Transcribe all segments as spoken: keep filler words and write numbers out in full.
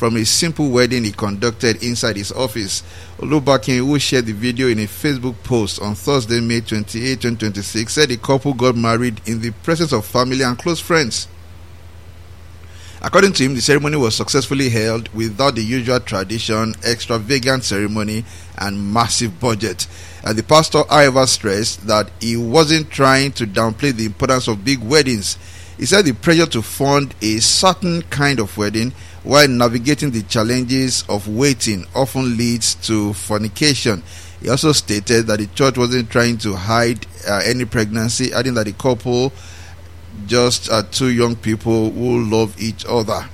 from a simple wedding he conducted inside his office. Olubakin, who shared the video in a Facebook post on Thursday, May twenty-eighth, twenty twenty-six, said the couple got married in the presence of family and close friends. According to him, the ceremony was successfully held without the usual tradition, extravagant ceremony, and massive budget. And the pastor, however, stressed that he wasn't trying to downplay the importance of big weddings. He said the pressure to fund a certain kind of wedding while navigating the challenges of waiting often leads to fornication. He also stated that the church wasn't trying to hide uh, any pregnancy, adding that the couple just uh, two young people who love each other.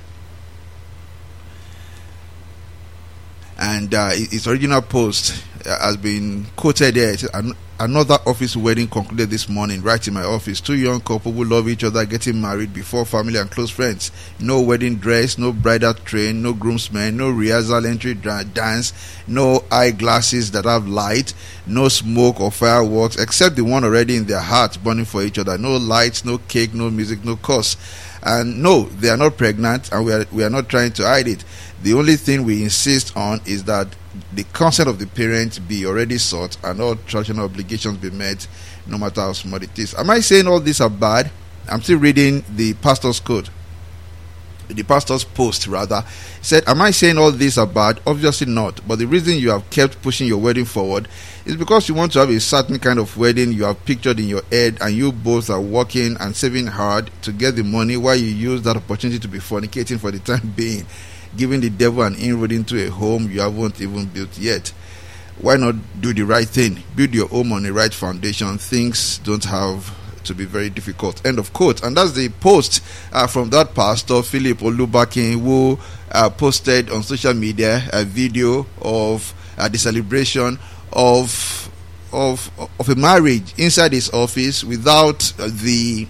And uh, his original post uh, has been quoted here. It says, An- another office wedding concluded this morning, right in my office. Two young couple who love each other getting married before family and close friends. No wedding dress, no bridal train, no groomsmen, no rehearsal entry dra- dance, no eyeglasses that have light, no smoke or fireworks, except the one already in their hearts burning for each other. No lights, no cake, no music, no curse. And no, they are not pregnant, and we are we are not trying to hide it. The only thing we insist on is that the consent of the parents be already sought and all traditional obligations be met, no matter how small it is. Am I saying all these are bad? I'm still reading the pastor's code. The pastor's post, rather. He said, am I saying all these are bad? Obviously not. But the reason you have kept pushing your wedding forward is because you want to have a certain kind of wedding you have pictured in your head, and you both are working and saving hard to get the money while you use that opportunity to be fornicating for the time being, giving the devil an inroad into a home you haven't even built yet. Why not do the right thing? Build your home on the right foundation. Things don't have to be very difficult. End of quote. And that's the post uh, from that pastor, Philip Olubakin, who uh, posted on social media a video of uh, the celebration of of of a marriage inside his office without uh, the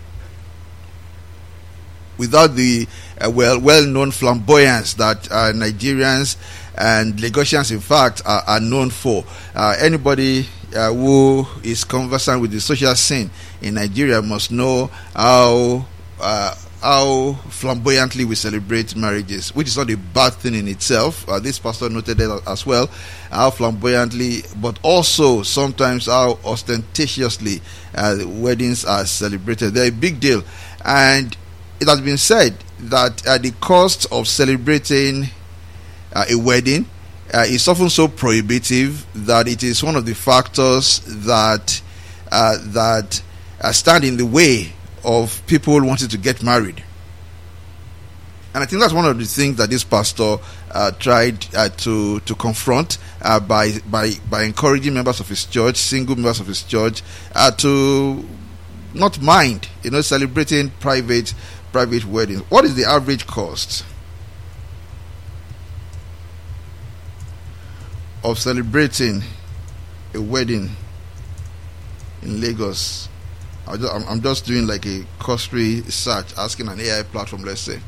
without the uh, well well known flamboyance that uh, Nigerians and Lagosians, in fact, are, are known for. Uh, anybody uh, who is conversant with the social scene in Nigeria must know how uh, how flamboyantly we celebrate marriages, which is not a bad thing in itself. Uh, this pastor noted that as well, how flamboyantly, but also sometimes how ostentatiously uh, weddings are celebrated. They're a big deal, and it has been said that uh, the cost of celebrating uh, a wedding uh, is often so prohibitive that it is one of the factors that uh, that uh, stand in the way of people wanting to get married. And I think that's one of the things that this pastor uh, tried uh, to to confront uh, by by by encouraging members of his church, single members of his church, uh, to not mind, you know, celebrating private private weddings. What is the average cost of celebrating a wedding in Lagos? I'm just doing like a cursory search, asking an A I platform, let's say.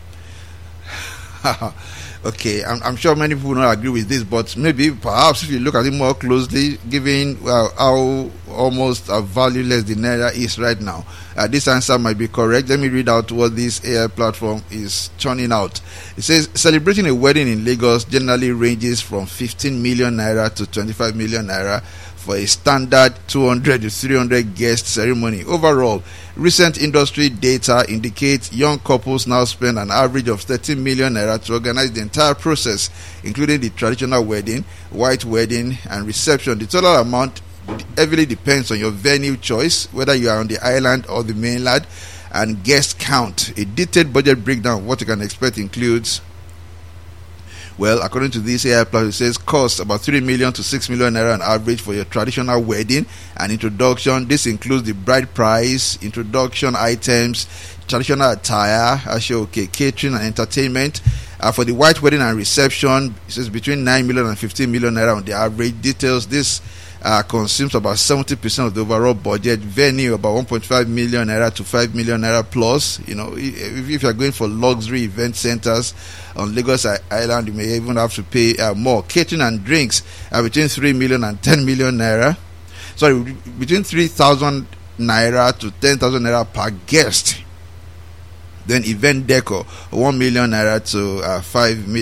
Okay, I'm, I'm sure many people will not agree with this, but maybe perhaps if you look at it more closely, given uh, how almost uh, valueless the naira is right now, uh, this answer might be correct. Let me read out what this A I platform is churning out. It says celebrating a wedding in Lagos generally ranges from fifteen million naira to twenty-five million naira for a standard two hundred to three hundred guest ceremony. Overall, recent industry data indicates young couples now spend an average of thirteen million naira to organize the entire process, including the traditional wedding, white wedding, and reception. The total amount heavily depends on your venue choice, whether you are on the island or the mainland, and guest count. A detailed budget breakdown of what you can expect includes, well, according to this A I plus, it says cost about three million to six million naira on average for your traditional wedding and introduction. This includes the bride price, introduction items, traditional attire, okay, catering and entertainment. Uh, for the white wedding and reception, it says between nine million and fifteen million naira on the average. Details: this uh, consumes about seventy percent of the overall budget. Venue about one point five million naira to five million naira plus. You know, if, if you're going for luxury event centers on Lagos Island, you may even have to pay uh, more. Catering and drinks are between three million and ten million naira. Sorry, between three thousand naira to ten thousand naira per guest. Then event decor, one million naira to uh, five million.